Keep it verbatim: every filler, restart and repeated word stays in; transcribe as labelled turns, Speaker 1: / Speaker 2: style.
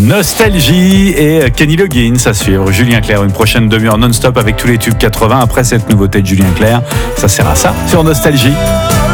Speaker 1: Nostalgie et Kenny Loggins à suivre. Julien Clerc, une prochaine demi-heure non-stop avec tous les tubes quatre-vingts. Après cette nouveauté de Julien Clerc, ça sert à ça sur Nostalgie.